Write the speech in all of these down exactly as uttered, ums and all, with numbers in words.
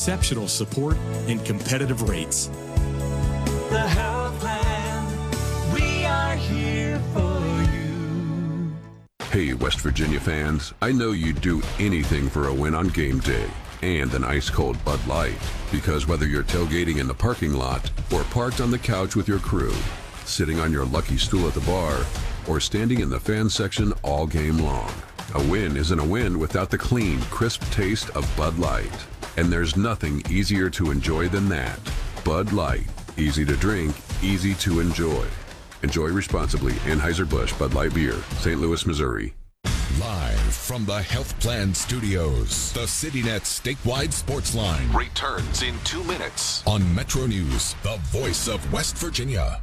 exceptional support and competitive rates. The Health Plan, we are here for you. Hey, West Virginia fans, I know you'd do anything for a win on game day and an ice-cold Bud Light. Because whether you're tailgating in the parking lot or parked on the couch with your crew, sitting on your lucky stool at the bar, or standing in the fan section all game long, a win isn't a win without the clean, crisp taste of Bud Light. And there's nothing easier to enjoy than that. Bud Light. Easy to drink, easy to enjoy. Enjoy responsibly. Anheuser-Busch Bud Light Beer, Saint Louis, Missouri. Live from the Health Plan Studios, the CityNet statewide sports line returns in two minutes on Metro News, the voice of West Virginia.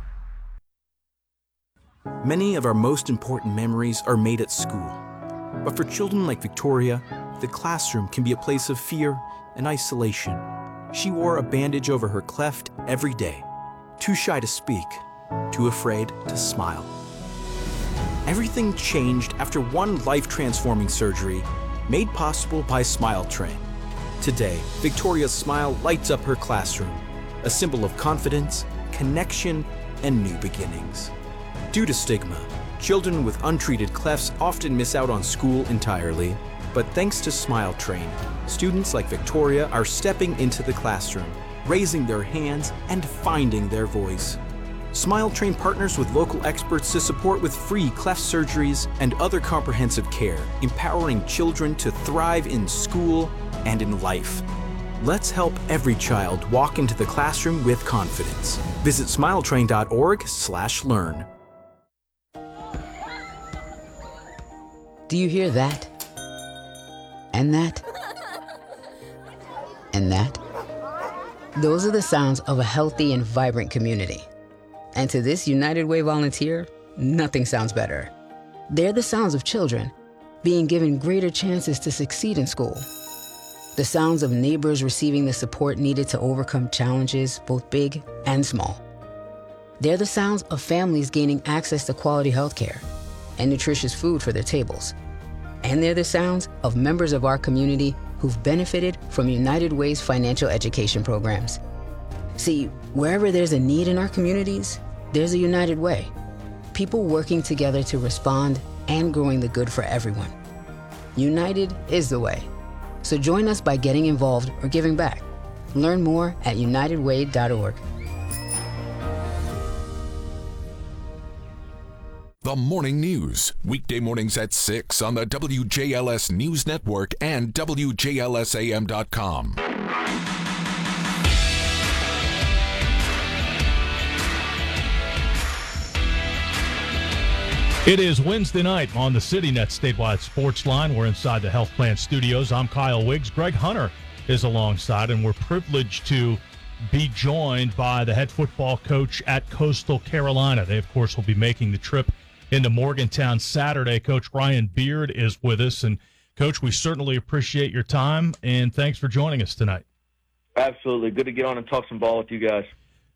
Many of our most important memories are made at school. But for children like Victoria, the classroom can be a place of fear and isolation. She wore a bandage over her cleft every day, too shy to speak, too afraid to smile. Everything changed after one life-transforming surgery made possible by Smile Train. Today, Victoria's smile lights up her classroom, a symbol of confidence, connection, and new beginnings. Due to stigma, children with untreated clefts often miss out on school entirely. But thanks to Smile Train, students like Victoria are stepping into the classroom, raising their hands, and finding their voice. Smile Train partners with local experts to support with free cleft surgeries and other comprehensive care, empowering children to thrive in school and in life. Let's help every child walk into the classroom with confidence. Visit smiletrain dot org slash learn. Do you hear that? And that? And that? Those are the sounds of a healthy and vibrant community. And to this United Way volunteer, nothing sounds better. They're the sounds of children being given greater chances to succeed in school. The sounds of neighbors receiving the support needed to overcome challenges, both big and small. They're the sounds of families gaining access to quality health care and nutritious food for their tables. And they're the sounds of members of our community who've benefited from United Way's financial education programs. See, wherever there's a need in our communities, there's a United Way. People working together to respond and growing the good for everyone. United is the way. So join us by getting involved or giving back. Learn more at united way dot org. The Morning News, weekday mornings at six on the W J L S News Network and W J L S A M dot com. It is Wednesday night on the CityNet statewide sports line. We're inside the Health Plan Studios. I'm Kyle Wiggs. Greg Hunter is alongside, and we're privileged to be joined by the head football coach at Coastal Carolina. They, of course, will be making the trip into Morgantown Saturday. Coach Ryan Beard is with us. And, Coach, we certainly appreciate your time, and thanks for joining us tonight. Absolutely. Good to get on and talk some ball with you guys.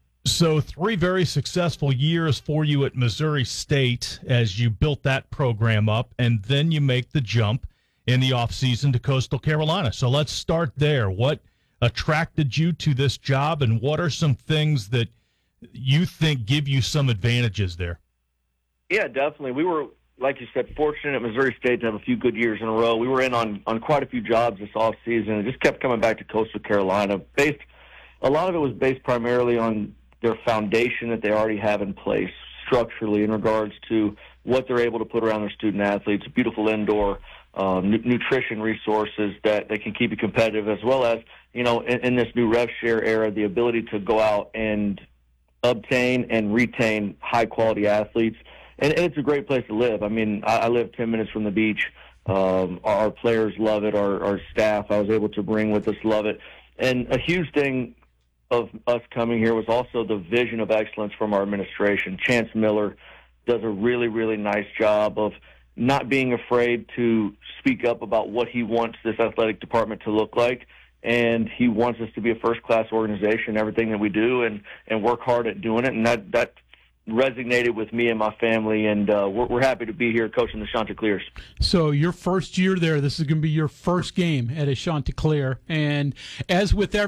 So three very successful years for you at Missouri State as you built that program up, and then you make the jump in the offseason to Coastal Carolina. So let's start there. What attracted you to this job, and what are some things that you think give you some advantages there? Yeah, definitely. We were, like you said, fortunate at Missouri State to have a few good years in a row. We were in on, on quite a few jobs this offseason and just kept coming back to Coastal Carolina. Based, a lot of it was based primarily on their foundation that they already have in place structurally in regards to what they're able to put around their student athletes, beautiful indoor um, n- nutrition resources that they can keep you competitive, as well as, you know, in, in this new rev share era, the ability to go out and obtain and retain high-quality athletes. And, and it's a great place to live. I mean, I, I live ten minutes from the beach. Um, our players love it. Our, our staff I was able to bring with us love it. And a huge thing of us coming here was also the vision of excellence from our administration. Chance Miller does a really, really nice job of not being afraid to speak up about what he wants this athletic department to look like. And he wants us to be a first-class organization, everything that we do, and, and work hard at doing it. And that, that resonated with me and my family, and uh, we're, we're happy to be here coaching the Chanticleers. So your first year there, this is going to be your first game at a Chanticleer. And as with every